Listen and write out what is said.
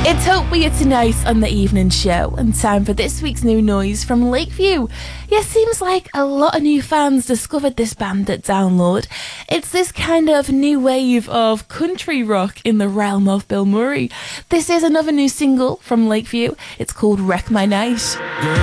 It's Hope We're tonight on the evening show, and time for this week's new noise from Lakeview. Yeah, seems like a lot of new fans discovered this band at Download. It's this kind of new wave of country rock in the realm of Bill Murray. This is another new single from Lakeview. It's called Wreck My Night.